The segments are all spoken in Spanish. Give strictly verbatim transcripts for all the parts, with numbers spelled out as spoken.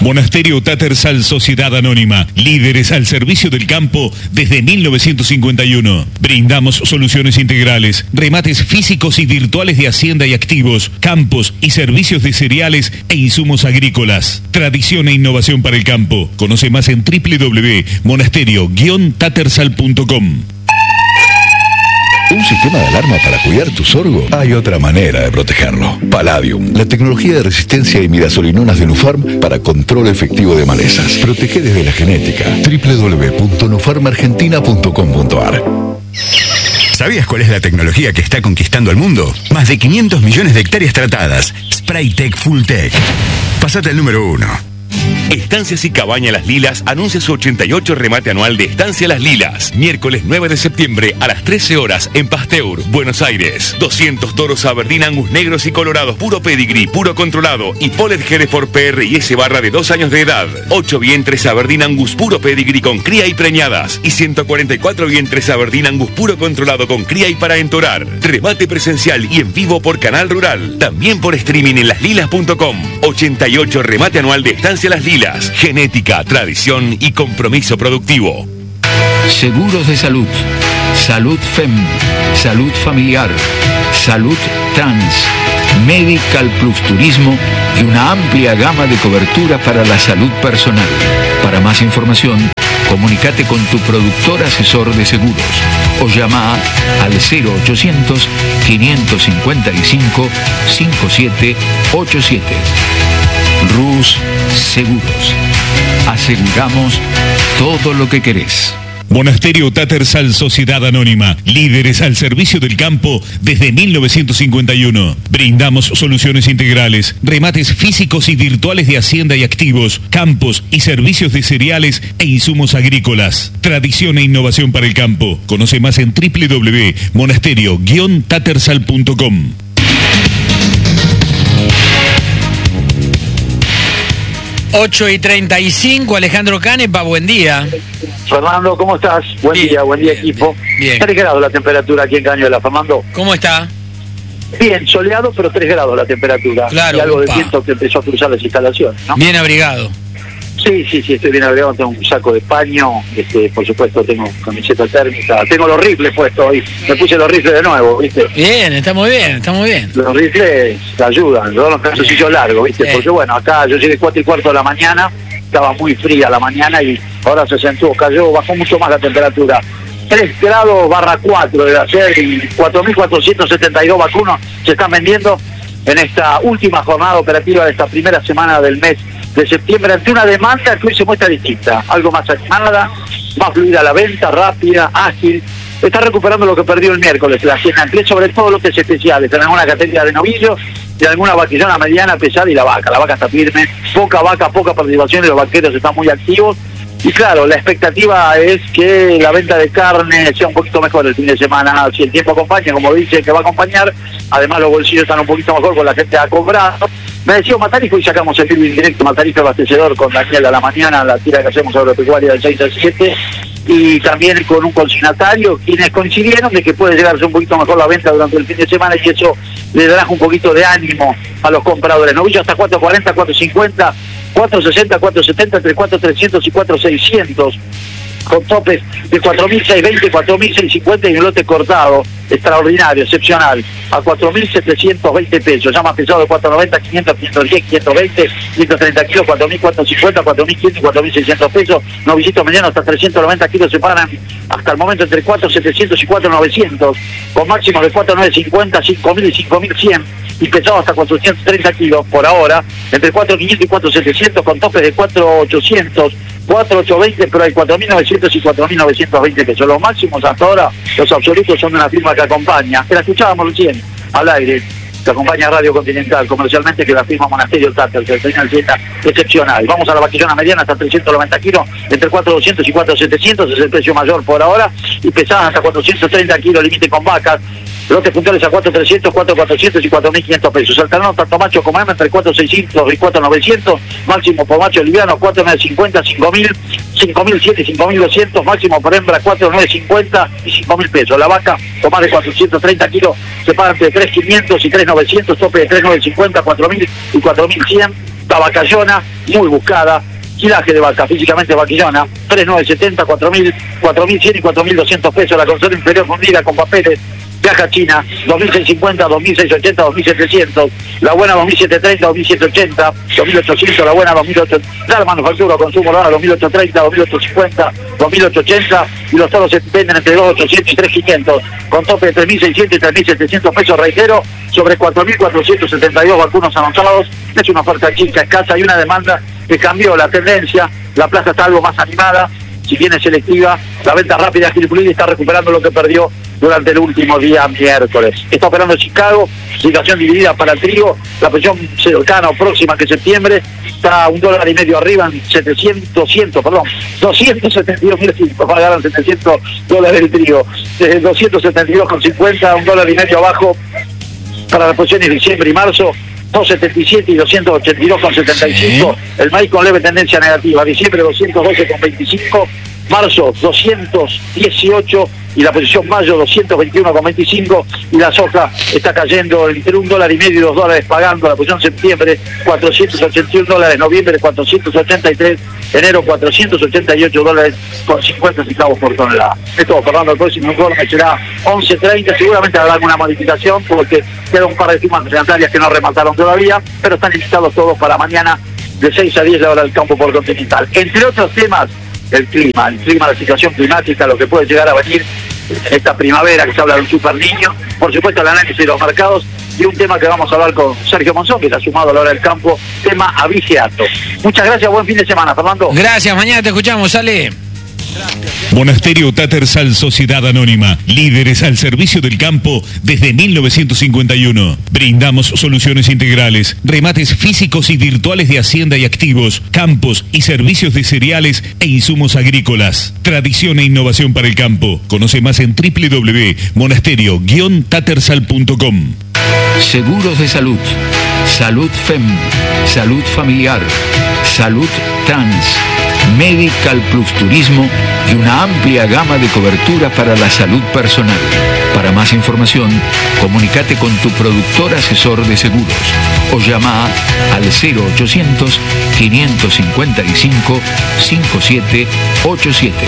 Monasterio Tattersall Sociedad Anónima, líderes al servicio del campo desde mil novecientos cincuenta y uno. Brindamos soluciones integrales, remates físicos y virtuales de hacienda y activos, campos y servicios de cereales e insumos agrícolas. Tradición e innovación para el campo. Conoce más en w w w punto monasterio guion tattersall punto com. ¿Un sistema de alarma para cuidar tu sorgo? Hay otra manera de protegerlo. Palladium, la tecnología de resistencia a imidazolinonas de Nufarm para control efectivo de malezas. Protege desde la genética. w w w punto nufarm argentina punto com punto a r. ¿Sabías cuál es la tecnología que está conquistando el mundo? Más de quinientos millones de hectáreas tratadas. Spraytec Fulltech. Pasate al número uno. Estancias y Cabaña Las Lilas anuncia su ochenta y ocho remate anual de Estancia Las Lilas. Miércoles nueve de septiembre a las trece horas en Pasteur, Buenos Aires. doscientos toros Aberdeen Angus negros y colorados, puro pedigree, puro controlado y Polled Hereford P R y S barra de dos años de edad. ocho vientres Aberdeen Angus puro pedigree con cría y preñadas y ciento cuarenta y cuatro vientres Aberdeen Angus puro controlado con cría y para entorar. Remate presencial y en vivo por Canal Rural. También por streaming en las lilas punto com. ochenta y ocho remate anual de Estancia Las Lilas. Genética, tradición y compromiso productivo. Seguros de salud, salud F E M, salud familiar, salud trans, Medical Plus Turismo y una amplia gama de cobertura para la salud personal. Para más información, comunícate con tu productor asesor de seguros o llama al cero ochocientos, quinientos cincuenta y cinco, cincuenta y siete ochenta y siete. Rus Seguros. Aseguramos todo lo que querés. Monasterio Tattersall Sociedad Anónima, líderes al servicio del campo desde mil novecientos cincuenta y uno. Brindamos soluciones integrales, remates físicos y virtuales de hacienda y activos, campos y servicios de cereales e insumos agrícolas. Tradición e innovación para el campo. Conoce más en w w w punto monasterio guion tattersall punto com. ocho y treinta y cinco, Alejandro Canepa, buen día. Fernando, ¿cómo estás? Buen bien, día, buen día bien, equipo. Bien. tres grados la temperatura aquí en Cañuelas, Fernando. ¿Cómo está? Bien, soleado, pero tres grados la temperatura. Claro, y algo opa. de viento que empezó a cruzar las instalaciones, ¿no? Bien abrigado. Sí, sí, sí, estoy bien abrigado, tengo un saco de paño, este, por supuesto tengo camiseta térmica, tengo los rifles puestos hoy, me puse los rifles de nuevo, ¿viste? Bien, está muy bien, está muy bien. Los rifles ayudan, los calzoncillos largos, ¿viste? Sí. Porque bueno, acá yo llegué cuatro y cuarto de la mañana, estaba muy fría la mañana y ahora se acentuó, cayó, bajó mucho más la temperatura. tres grados barra cuatro debe ser y cuatro mil cuatrocientos setenta y dos vacunos se están vendiendo en esta última jornada operativa de esta primera semana del mes de septiembre ante una demanda que hoy se muestra distinta, algo más animada, más fluida la venta, rápida, ágil. Está recuperando lo que perdió el miércoles la hacienda en pie, sobre todo lotes especiales, en alguna categoría de novillos y alguna vaquillona mediana, pesada y la vaca. La vaca está firme, poca vaca, poca participación y los vaqueros están muy activos. Y claro, la expectativa es que la venta de carne sea un poquito mejor el fin de semana, si el tiempo acompaña, como dice que va a acompañar. Además los bolsillos están un poquito mejor con la gente a comprar. Me decía Matarijo y sacamos el vivo indirecto, Matarijo abastecedor con Daniel a la mañana, la tira que hacemos agropecuaria del seis al siete, y también con un consignatario, quienes coincidieron de que puede llegarse un poquito mejor la venta durante el fin de semana y eso le dará un poquito de ánimo a los compradores. Novillo hasta cuatro cuarenta, cuatro cincuenta, cuatro sesenta, cuatro setenta, entre cuatro trescientos y cuatro seiscientos, con topes de cuatro mil seiscientos veinte, cuatro mil seiscientos cincuenta y un lote cortado, extraordinario, excepcional, a cuatro mil setecientos veinte pesos, ya más pesado de cuatrocientos noventa, quinientos, quinientos diez, quinientos veinte, ciento treinta kilos, cuatro mil cuatrocientos cincuenta, cuatro mil quinientos y cuatro mil seiscientos pesos, novicitos medianos hasta trescientos noventa kilos se paran hasta el momento entre cuatro mil setecientos y cuatro mil novecientos, con máximos de cuatro mil novecientos cincuenta, cinco mil y cinco mil cien, y pesado hasta cuatrocientos treinta kilos por ahora, entre cuatro mil quinientos y cuatro mil setecientos, con topes de cuatro mil ochocientos, cuatro mil ochocientos veinte, pero hay cuatro mil novecientos y cuatro mil novecientos veinte pesos. Los máximos hasta ahora, los absolutos, son de una firma que acompaña, que la escuchábamos recién al aire, que acompaña Radio Continental comercialmente, que la firma Monasterio Tattersall, que tiene una tienda excepcional. Vamos a la vaquillona mediana hasta trescientos noventa kilos, entre cuatro mil doscientos y cuatro mil setecientos, es el precio mayor por ahora, y pesadas hasta cuatrocientos treinta kilos, límite con vacas. Lotes puntuales a cuatro mil trescientos, cuatro mil cuatrocientos y cuatro mil quinientos pesos. Alternado tanto macho como hembra entre cuatro mil seiscientos y cuatro mil novecientos. Máximo por macho liviano cuatro mil cincuenta, cinco mil, cinco mil cien y cinco mil doscientos. Máximo por hembra cuatro mil cincuenta y cinco mil pesos. La vaca con más de cuatrocientos treinta kilos se paga entre tres mil quinientos y tres mil novecientos. Tope de tres mil novecientos cincuenta, cuatro mil y cuatro mil cien. La vacallona, muy buscada. Kilaje de vaca, físicamente vaquillona, tres mil novecientos setenta, cuatro mil, cuatro mil cien y cuatro mil doscientos pesos. La consola inferior fundida con papeles. Caja china, dos mil seiscientos cincuenta, dos mil seiscientos ochenta, dos mil setecientos. La buena dos mil setecientos treinta, dos mil setecientos ochenta, dos mil ochocientos. La buena dos mil ochocientos. La manufactura, consumo, la dos mil ochocientos treinta, dos mil ochocientos cincuenta, dos mil ochocientos ochenta. Y los toros se venden entre dos mil ochocientos y tres mil quinientos. Con tope de tres mil seiscientos y tres mil setecientos pesos, reitero, sobre cuatro mil cuatrocientos setenta y dos vacunos anotados. Es una oferta chica, escasa y una demanda que cambió la tendencia. La plaza está algo más animada, si bien es selectiva. La venta rápida de Gil está recuperando lo que perdió durante el último día miércoles. Está operando Chicago, situación dividida para el trigo. La presión cercana o próxima que septiembre está a un dólar y medio arriba en setecientos, doscientos, perdón, doscientos setenta y dos mil, si pagaron setecientos dólares el trigo. Desde doscientos setenta y dos con cincuenta, un dólar y medio abajo para las posiciones de diciembre y marzo. doscientos setenta y siete y doscientos ochenta y dos con setenta y cinco. Sí. El maíz con leve tendencia negativa. Diciembre doscientos doce con veinticinco. Marzo doscientos dieciocho y la posición mayo doscientos veintiuno con veinticinco. Y la soja está cayendo entre un dólar y medio y dos dólares pagando. La posición septiembre cuatrocientos ochenta y un dólares, noviembre cuatrocientos ochenta y tres, enero cuatrocientos ochenta y ocho dólares con cincuenta centavos por tonelada. Esto, Fernando, el próximo informe será once treinta. Seguramente habrá alguna modificación porque queda un par de firmas reglamentarias que no remataron todavía, pero están invitados todos para mañana de seis a diez la hora del campo por Continental. Entre otros temas, el clima, el clima, la situación climática, lo que puede llegar a venir esta primavera, que se habla de un super niño, por supuesto el análisis de los mercados y un tema que vamos a hablar con Sergio Monzón, que está sumado a la hora del campo, tema avigeato. Muchas gracias, buen fin de semana, Fernando. Gracias, mañana te escuchamos, sale. Monasterio Tattersall Sociedad Anónima, líderes al servicio del campo desde mil novecientos cincuenta y uno. Brindamos soluciones integrales, remates físicos y virtuales de hacienda y activos, campos y servicios de cereales e insumos agrícolas. Tradición e innovación para el campo. Conoce más en w w w punto monasterio guion tattersall punto com. Seguros de salud, salud F E M, salud familiar, salud trans, Medical Plus Turismo y una amplia gama de cobertura para la salud personal. Para más información, comunícate con tu productor asesor de seguros o llama al cero ochocientos, quinientos cincuenta y cinco, cincuenta y siete ochenta y siete.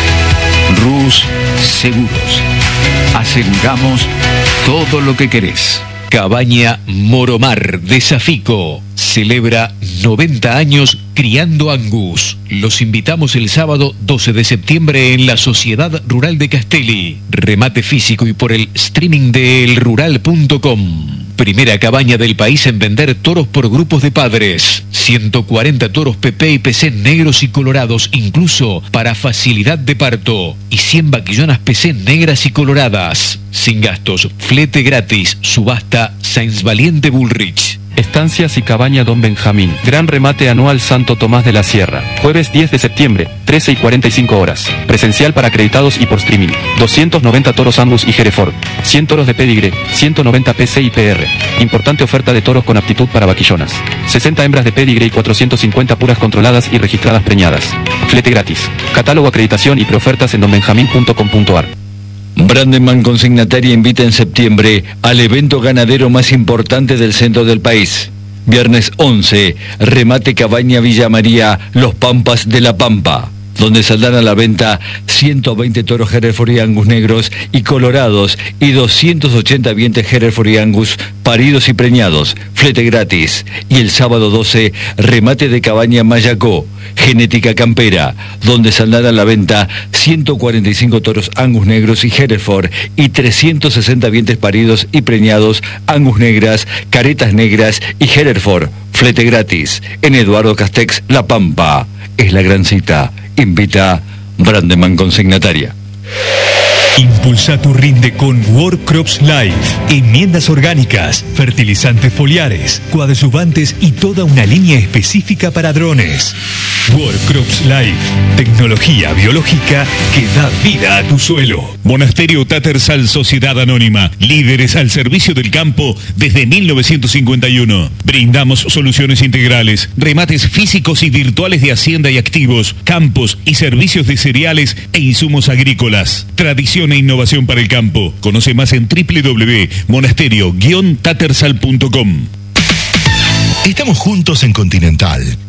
Rus Seguros. Aseguramos todo lo que querés. Cabaña Moromar de Safico celebra noventa años criando Angus. Los invitamos el sábado doce de septiembre en la Sociedad Rural de Castelli. Remate físico y por el streaming de el rural punto com. Primera cabaña del país en vender toros por grupos de padres. ciento cuarenta toros P P y P C negros y colorados, incluso para facilidad de parto. Y cien vaquillonas P C negras y coloradas. Sin gastos, flete gratis, subasta Sainz Valiente Bullrich. Estancias y Cabaña Don Benjamín. Gran remate anual Santo Tomás de la Sierra. Jueves diez de septiembre, trece y cuarenta y cinco horas. Presencial para acreditados y por streaming. doscientos noventa toros Angus y Hereford. cien toros de pedigre, ciento noventa P C y P R. Importante oferta de toros con aptitud para vaquillonas. sesenta hembras de pedigre y cuatrocientos cincuenta puras controladas y registradas preñadas. Flete gratis. Catálogo, acreditación y preofertas en don benjamín punto com punto a r. Brandeman Consignataria invita en septiembre al evento ganadero más importante del centro del país. Viernes once, remate Cabaña Villa María, Los Pampas de la Pampa, donde saldrán a la venta ciento veinte toros Hereford y Angus negros y colorados y doscientos ochenta dientes Hereford y Angus paridos y preñados, flete gratis. Y el sábado doce, remate de Cabaña Mayacó, Genética Campera, donde saldrán a la venta ciento cuarenta y cinco toros Angus negros y Hereford y trescientos sesenta dientes paridos y preñados, Angus negras, caretas negras y Hereford, flete gratis. En Eduardo Castex, La Pampa. Es la gran cita. Invita Brandeman Consignataria. Impulsa tu rinde con World Crops Life. Enmiendas orgánicas, fertilizantes foliares, coadjuvantes y toda una línea específica para drones. World Crops Life. Tecnología biológica que da vida a tu suelo. Monasterio Tattersall Sociedad Anónima. Líderes al servicio del campo desde mil novecientos cincuenta y uno. Brindamos soluciones integrales, remates físicos y virtuales de hacienda y activos, campos y servicios de cereales e insumos agrícolas. Tradición e innovación para el campo. Conoce más en w w w punto monasterio guion tattersall punto com. Estamos juntos en Continental.